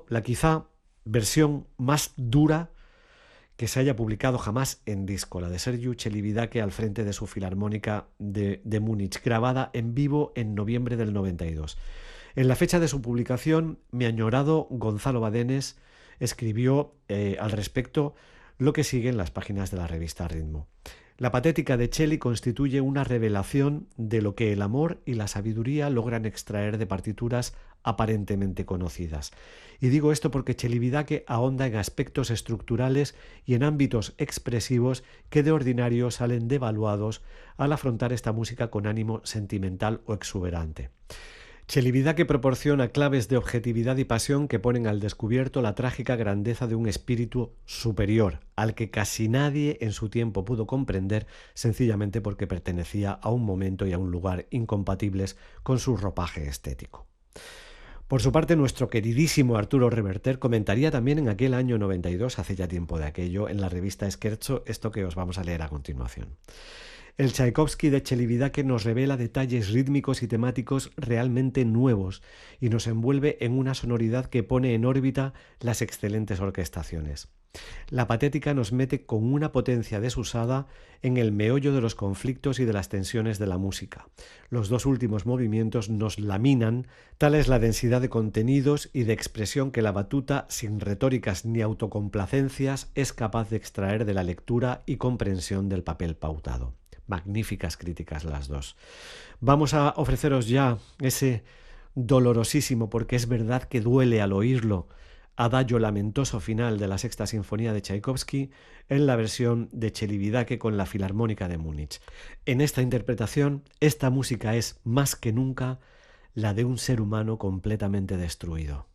la quizá versión más dura que se haya publicado jamás en disco, la de Sergiu Celibidache al frente de su Filarmónica de Múnich, grabada en vivo en noviembre del 92. En la fecha de su publicación, mi añorado Gonzalo Badenes escribió al respecto lo que sigue en las páginas de la revista Ritmo. La patética de Celi constituye una revelación de lo que el amor y la sabiduría logran extraer de partituras aparentemente conocidas. Y digo esto porque Celibidache ahonda en aspectos estructurales y en ámbitos expresivos que de ordinario salen devaluados al afrontar esta música con ánimo sentimental o exuberante. Celibidache proporciona claves de objetividad y pasión que ponen al descubierto la trágica grandeza de un espíritu superior, al que casi nadie en su tiempo pudo comprender, sencillamente porque pertenecía a un momento y a un lugar incompatibles con su ropaje estético. Por su parte, nuestro queridísimo Arturo Reverter comentaría también en aquel año 92, hace ya tiempo de aquello, en la revista Scherzo, esto que os vamos a leer a continuación. El Tchaikovsky de Celibidache nos revela detalles rítmicos y temáticos realmente nuevos y nos envuelve en una sonoridad que pone en órbita las excelentes orquestaciones. La patética nos mete con una potencia desusada en el meollo de los conflictos y de las tensiones de la música. Los dos últimos movimientos nos laminan, tal es la densidad de contenidos y de expresión que la batuta, sin retóricas ni autocomplacencias, es capaz de extraer de la lectura y comprensión del papel pautado. Magníficas críticas las dos. Vamos a ofreceros ya ese dolorosísimo, porque es verdad que duele al oírlo, adagio lamentoso final de la Sexta Sinfonía de Tchaikovsky en la versión de Celibidache con la Filarmónica de Múnich. En esta interpretación, esta música es más que nunca la de un ser humano completamente destruido.